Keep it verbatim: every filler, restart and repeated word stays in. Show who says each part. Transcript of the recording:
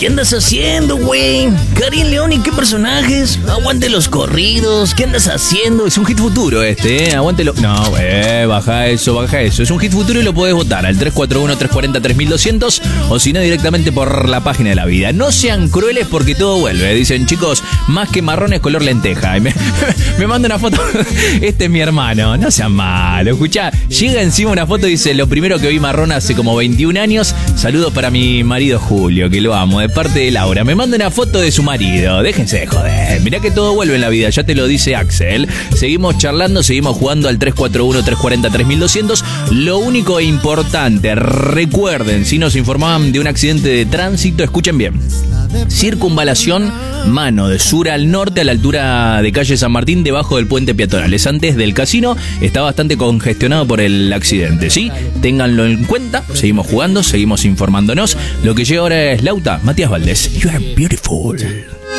Speaker 1: ¿Qué andas haciendo, güey? Karin León, ¿y qué personajes? Aguante los corridos. ¿Qué andas haciendo?
Speaker 2: Es un hit futuro este, ¿eh? Aguántelo. No, eh, baja eso, baja eso. Es un hit futuro y lo podés votar al tres cuatro uno, tres cuatro cero, tres mil doscientos o si no directamente por la página de la vida. No sean crueles porque todo vuelve. Dicen, chicos, más que marrón es color lenteja. Y me, me manda una foto. Este es mi hermano. No sean malos. Escuchá, llega encima una foto y dice, lo primero que vi marrón hace como veintiún años. Saludos para mi marido Julio, que lo amo, de parte de Laura. Me manda una foto de su marido. Déjense de joder. Mirá que todo vuelve en la vida, ya te lo dice Axel. Seguimos charlando, seguimos jugando al tres cuatro uno, tres cuatro cero, tres mil doscientos. Lo único e importante, recuerden, si nos informaban de un accidente de tránsito, escuchen bien. Circunvalación Mano, de sur al norte a la altura de calle San Martín, debajo del puente peatonal. Es antes del casino, está bastante congestionado por el accidente, ¿sí? Ténganlo en cuenta, seguimos jugando, seguimos informándonos. Lo que llega ahora es Lauta, Matías Valdés. You are beautiful.